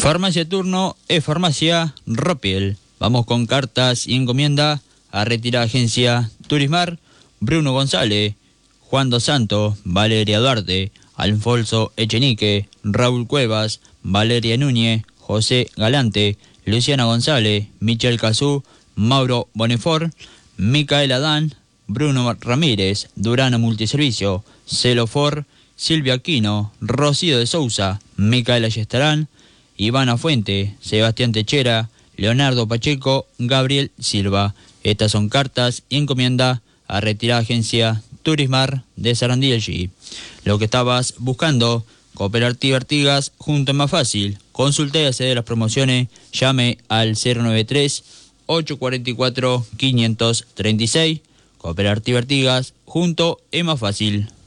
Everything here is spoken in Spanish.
Farmacia Turno es Farmacia Ropiel. Vamos con cartas y encomienda a retirar agencia Turismar, Bruno González, Juan Dos Santos, Valeria Duarte, Alfonso Echenique, Raúl Cuevas, Valeria Núñez, José Galante, Luciana González, Michel Cazú, Mauro Bonifort, Micael Adán, Bruno Ramírez, Durano Multiservicio, Celofor, Silvia Aquino, Rocío de Sousa, Micaela Ayestarán, Ivana Fuente, Sebastián Techera, Leonardo Pacheco, Gabriel Silva. Estas son cartas y encomienda a retirar agencia Turismar de Sarandí allí. Lo que estabas buscando, Cooperativa Artigas junto es más fácil. Consulte y accede a las promociones, llame al 093-844-536. Cooperativa Artigas junto es más fácil.